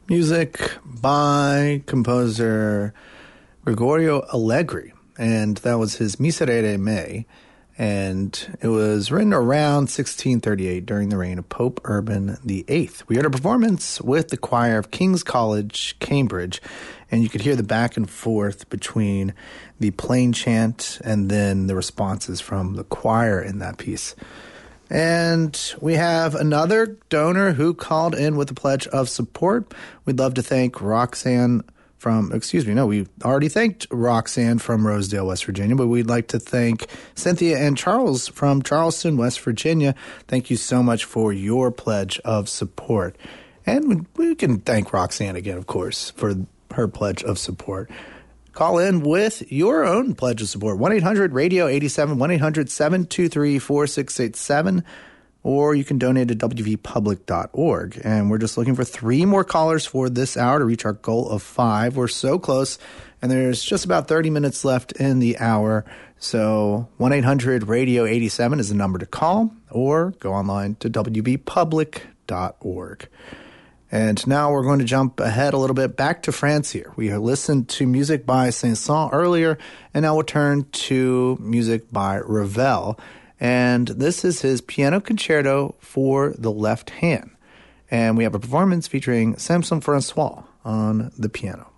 Music by composer Gregorio Allegri, and that was his Miserere Me, and it was written around 1638 during the reign of Pope Urban VIII. We had a performance with the choir of King's College, Cambridge, and you could hear the back and forth between the plain chant and then the responses from the choir in that piece. And we have another donor who called in with a pledge of support. We'd love to thank Roxanne we already thanked Roxanne from Rosedale, West Virginia, but we'd like to thank Cynthia and Charles from Charleston, West Virginia. Thank you so much for your pledge of support. And we can thank Roxanne again, of course, for her pledge of support. Call in with your own pledge of support, 1-800-RADIO-87, 1-800-723-4687, or you can donate at wvpublic.org. And we're just looking for 3 more callers for this hour to reach our goal of 5. We're so close, and there's just about 30 minutes left in the hour. So 1-800-RADIO-87 is the number to call, or go online to wvpublic.org. And now we're going to jump ahead a little bit back to France here. We listened to music by Saint-Saëns earlier, and now we'll turn to music by Ravel. And this is his piano concerto for the left hand. And we have a performance featuring Samson Francois on the piano.